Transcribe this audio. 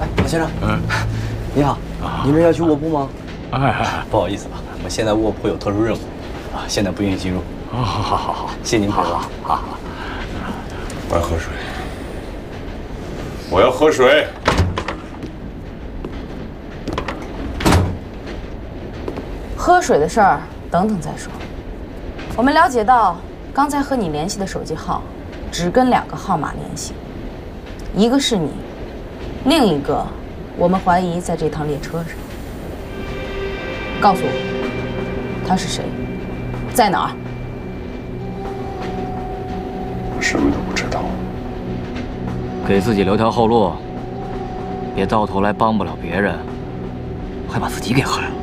哎，马先生，你好，您这要去卧铺吗？ 不好意思啊，我们现在卧铺有特殊任务，现在不允许进入。好，谢谢您陪我。好。 我要喝水，我要喝水。 喝水的事儿等等再说。我们了解到，刚才和你联系的手机号，只跟2个号码联系，一个是你，另一个我们怀疑在这趟列车上。告诉我，他是谁，在哪儿？ 我什么都不知道。 给自己留条后路，别到头来帮不了别人，还把自己给害了。